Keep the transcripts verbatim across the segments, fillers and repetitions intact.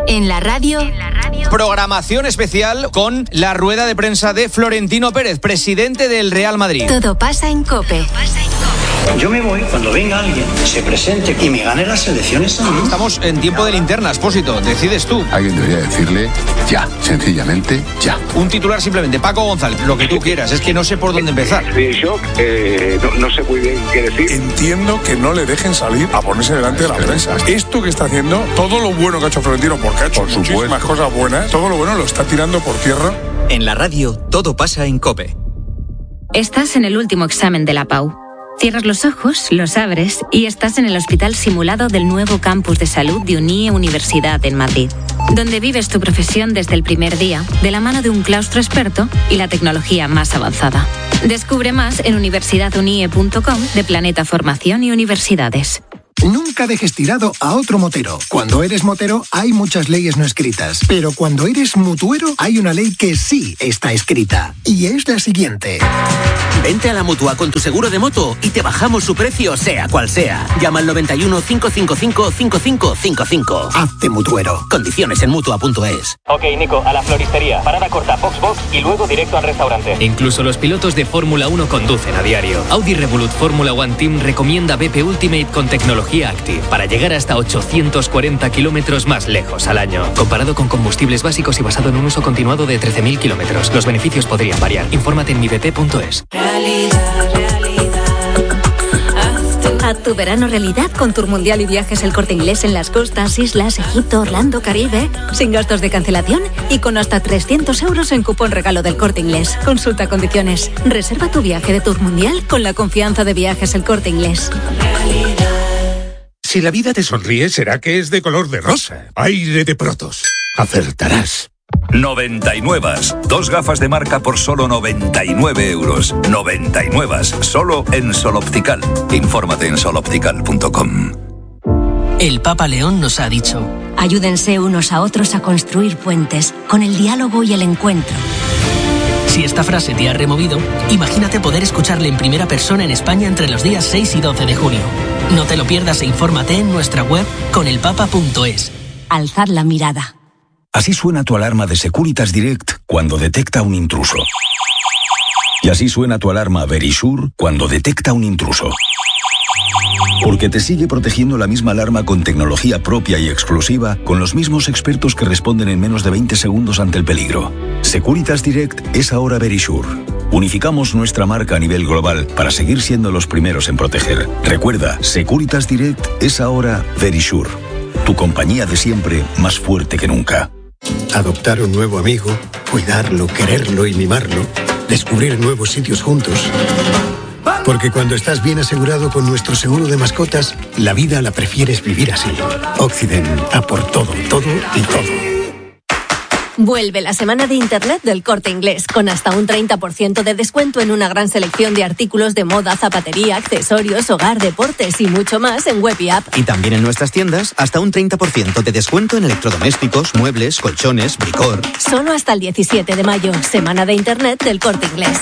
En la radio... Programación especial con la rueda de prensa de Florentino Pérez, presidente del Real Madrid. Todo pasa en COPE. Yo me voy cuando venga alguien, se presente y me gane las elecciones a mí. Estamos en tiempo de linterna, Expósito. Decides tú. Alguien debería decirle ya, sencillamente ya. Un titular simplemente. Paco González, lo que tú quieras. Es que no sé por dónde empezar. Estoy en shock, eh, no, no sé muy bien qué decir. Entiendo que no le dejen salir a ponerse delante de la prensa. Esto que está haciendo, todo lo bueno que ha hecho Florentino, porque ha hecho por muchísimas supuesto. cosas buenas, todo lo bueno lo está tirando por tierra. En la radio, todo pasa en COPE. Estás en el último examen de la P A U. Cierras los ojos, los abres y estás en el hospital simulado del nuevo campus de salud de UNIE Universidad en Madrid, donde vives tu profesión desde el primer día, de la mano de un claustro experto y la tecnología más avanzada. Descubre más en universidad unie punto com de Planeta Formación y Universidades. Nunca dejes tirado a otro motero. Cuando eres motero hay muchas leyes no escritas, pero cuando eres mutuero hay una ley que sí está escrita, y es la siguiente. Vente a la Mutua con tu seguro de moto y te bajamos su precio sea cual sea. Llama al noventa y uno, cinco cinco cinco, cinco cinco cinco cinco. Hazte mutuero. Condiciones en mutua punto es. Ok, Nico, a la floristería. Parada corta, box box y luego directo al restaurante. Incluso los pilotos de Fórmula uno conducen a diario. Audi Revolut Fórmula One Team recomienda B P Ultimate con tecnología Active para llegar hasta ochocientos cuarenta kilómetros más lejos al año. Comparado con combustibles básicos y basado en un uso continuado de trece mil kilómetros. Los beneficios podrían variar. Infórmate en mi b p punto es. Realidad, realidad. Haz tu verano realidad con Tour Mundial y Viajes El Corte Inglés en las costas, islas, Egipto, Orlando, Caribe, sin gastos de cancelación y con hasta trescientos euros en cupón regalo del Corte Inglés. Consulta condiciones. Reserva tu viaje de Tour Mundial con la confianza de Viajes El Corte Inglés. Realidad. Si la vida te sonríe, será que es de color de rosa. Aire de Protos. Acertarás. noventa y nueve. Dos gafas de marca por solo noventa y nueve euros. noventa y nueve. Solo en Sol Optical. Infórmate en sol optical punto com. El Papa León nos ha dicho: ayúdense unos a otros a construir puentes con el diálogo y el encuentro. Si esta frase te ha removido, imagínate poder escucharle en primera persona en España entre los días seis y doce de junio. No te lo pierdas e infórmate en nuestra web con el papa punto es. Alzad la mirada. Así suena tu alarma de Securitas Direct cuando detecta un intruso. Y así suena tu alarma Verisure cuando detecta un intruso. Porque te sigue protegiendo la misma alarma con tecnología propia y exclusiva, con los mismos expertos que responden en menos de veinte segundos ante el peligro. Securitas Direct es ahora Verisure. Unificamos nuestra marca a nivel global para seguir siendo los primeros en proteger. Recuerda, Securitas Direct es ahora Verisure. Tu compañía de siempre, más fuerte que nunca. Adoptar un nuevo amigo, cuidarlo, quererlo y mimarlo. Descubrir nuevos sitios juntos. Porque cuando estás bien asegurado con nuestro seguro de mascotas, la vida la prefieres vivir así. Occident, a por todo, todo y todo. Vuelve la semana de Internet del Corte Inglés, con hasta un treinta por ciento de descuento en una gran selección de artículos de moda, zapatería, accesorios, hogar, deportes y mucho más en web y app. Y también en nuestras tiendas, hasta un treinta por ciento de descuento en electrodomésticos, muebles, colchones, bricor. Solo hasta el diecisiete de mayo, semana de Internet del Corte Inglés.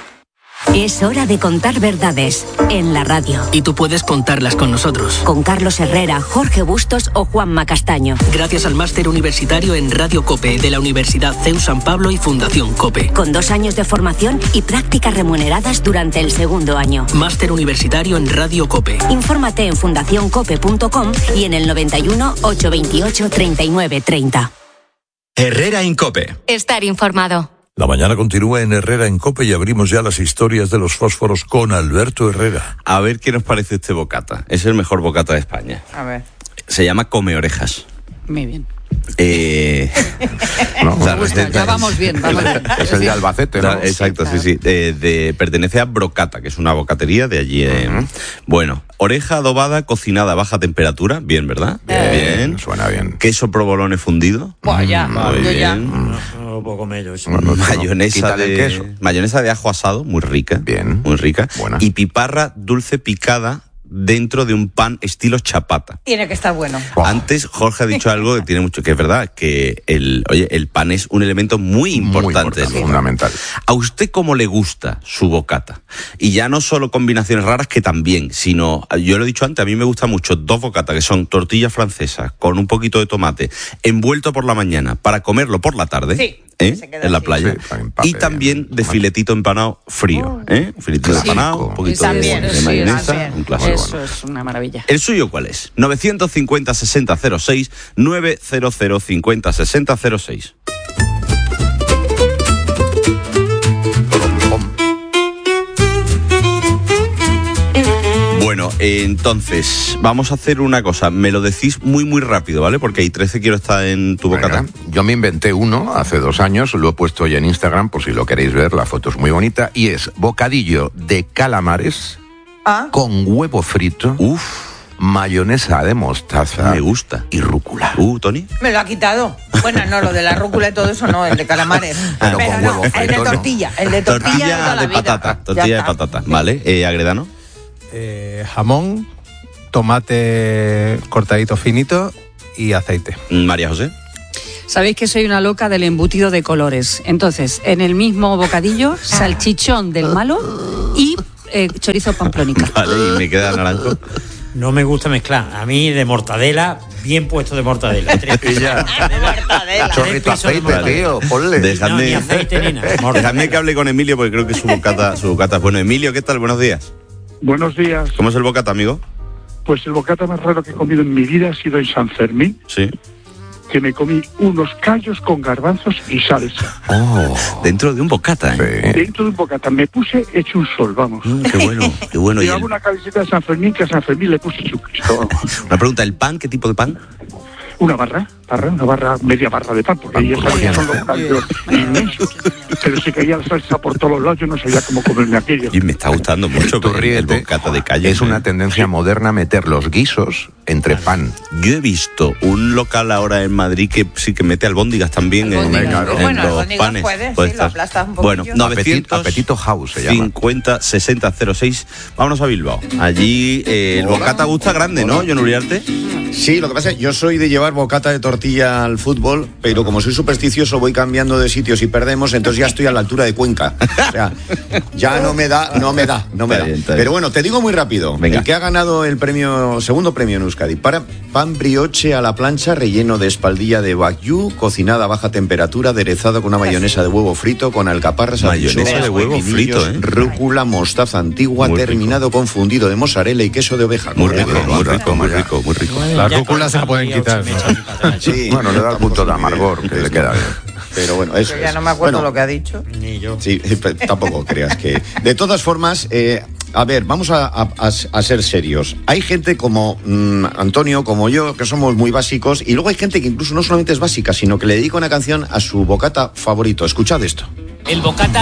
Es hora de contar verdades en la radio. Y tú puedes contarlas con nosotros. Con Carlos Herrera, Jorge Bustos o Juanma Castaño. Gracias al máster universitario en Radio COPE de la Universidad C E U San Pablo y Fundación COPE. Con dos años de formación y prácticas remuneradas durante el segundo año. Máster universitario en Radio COPE. Infórmate en fundación cope punto com y en el noventa y uno, ochocientos veintiocho, treinta y nueve treinta. Herrera en COPE. Estar informado. La mañana continúa en Herrera en COPE y abrimos ya las historias de los fósforos con Alberto Herrera. A ver qué nos parece este bocata. Es el mejor bocata de España. A ver. Se llama Come Orejas. Muy bien. Eh, no, me gusta, ya vamos bien. Vamos bien. Es el de Albacete, ¿no? Exacto, sí, sí. De, de, pertenece a Brocata, que es una bocatería de allí. Eh. Uh-huh. Bueno, oreja adobada, cocinada a baja temperatura. Bien, ¿verdad? Eh. Bien. Suena bien. Queso provolone fundido. Buah, ya. Muy yo bien. ya. No puedo comer yo eso. No, no, mayonesa, no. de, queso. mayonesa de ajo asado, muy rica. Bien. Muy rica. Buena. Y piparra dulce picada dentro de un pan estilo chapata. Tiene que estar bueno. Antes Jorge ha dicho algo que tiene mucho, que es verdad, que el, oye, el pan es un elemento muy importante. Muy importante, fundamental. ¿A usted cómo le gusta su bocata? Y ya no solo combinaciones raras, que también, sino, yo lo he dicho antes, a mí me gusta mucho dos bocatas, que son tortillas francesas con un poquito de tomate, envuelto por la mañana, para comerlo por la tarde. Sí. ¿Eh? En la playa. Sí, y también de filetito empanado frío. ¿eh? Un filetito Sí. empanado, un poquito También, de, de sí, mayonesa, también. un clásico. Eso es una maravilla. ¿El suyo cuál es? novecientos cincuenta sesenta cero seis, novecientos cincuenta sesenta cero seis. Bueno, eh, entonces, vamos a hacer una cosa. Me lo decís muy, muy rápido, ¿vale? Porque hay trece quiero estar en tu bocata. Venga, yo me inventé uno hace dos años, lo he puesto ya en Instagram, por si lo queréis ver, la foto es muy bonita, y es bocadillo de calamares ¿Ah? con huevo frito, Uf, mayonesa de mostaza. Me gusta. Y rúcula. Uh, Tony. Me lo ha quitado. Bueno, no, lo de la rúcula y todo eso no, el de calamares. Pero Pero con no, huevo el de frito, ¿no? tortilla, el de tortilla, de toda la de vida. patata, Ya tortilla de está. patata. Vale, eh, Agredano. Eh, jamón, tomate cortadito finito y aceite. María José. Sabéis que soy una loca del embutido de colores. Entonces, en el mismo bocadillo, salchichón del malo y eh, chorizo pamplónica. Vale, y me queda Naranjo. No me gusta mezclar. A mí de mortadela, bien puesto de mortadela. Tres Y ya. Mortadela. Chorrito aceite, tío, ponle. Dejadme, No, ni aceite ni nada. dejadme que hable con Emilio, porque creo que su bocata, su bocata es bueno. Emilio, ¿qué tal? Buenos días. Buenos días. ¿Cómo es el bocata, amigo? Pues el bocata más raro que he comido en mi vida ha sido en San Fermín, Sí. que me comí unos callos con garbanzos y salsa. Oh, dentro de un bocata, ¿eh? Dentro de un bocata. Me puse hecho un sol, vamos. Mm, qué bueno, qué bueno. Y Llevaba el- una camiseta de San Fermín, que a San Fermín le puse Jesucristo. vamos. una pregunta, ¿el pan? ¿Qué tipo de pan? Una barra, barra, una barra, media barra de pan, porque ahí ya son los callos inmensos. Pero se caía la salsa por todos los lados, yo no sabía cómo comerme aquello. Y me está gustando mucho Tú el, el ríete. bocata de calle. Es una tendencia moderna meter los guisos entre pan. Yo he visto un local ahora en Madrid que sí que mete albóndigas también en, Albóndigas. en Bueno, los albóndigas panes. puede, sí, Puede lo estar. aplastas un Bueno, poquillo. novecientos Apetito House se llama. cincuenta sesenta cero seis. Vámonos a Bilbao. Allí eh, el bocata gusta grande, ¿no, John Uriarte? Sí, lo que pasa es que yo soy de llevar bocata de tortilla al fútbol, pero como soy supersticioso voy cambiando de sitios y perdemos, entonces ya estoy a la altura de Cuenca. O sea, ya no me da, no me da, no me Está da. bien, está bien. Pero bueno, te digo muy rápido, Venga. el que ha ganado el premio, segundo premio en Euskadi, para pan brioche a la plancha relleno de espaldilla de wagyu, cocinada a baja temperatura, aderezado con una mayonesa de huevo frito, con alcaparras, Mayonesa anchoas, de huevo pepinillos, frito, ¿eh? rúcula, mostaza antigua, Muy rico. terminado con fundido de mozzarella y queso de oveja. Muy Correcto. rico, muy rico, muy rico, muy rico. Las rúculas se pueden quitar, ¿no? Sí, Bueno, le da el punto de amargor que le queda bien. Pero bueno, eso Yo ya es. no me acuerdo Bueno, lo que ha dicho. Ni yo. Sí, pero tampoco creas que... De todas formas, eh, a ver, vamos a, a- a- a ser serios. Hay gente como mm, Antonio, como yo, que somos muy básicos, y luego hay gente que incluso no solamente es básica, sino que le dedica una canción a su bocata favorito. Escuchad esto. El bocata